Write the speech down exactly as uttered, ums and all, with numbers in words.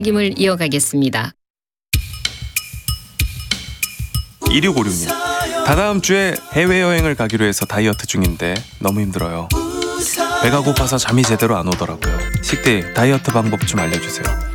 임을 이어가겠습니다. 이육오육 님, 다다음 주에 해외여행을 가기로 해서 다이어트 중인데 너무 힘들어요. 배가 고파서 잠이 제대로 안 오더라고요. 식대 다이어트 방법 좀 알려주세요.